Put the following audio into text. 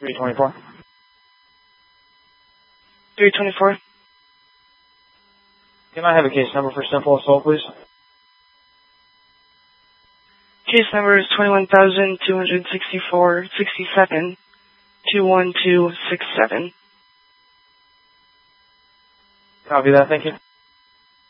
324. 324. Can I have a case number for simple assault, please? Case number is 21,264-67 21267. Copy that, thank you.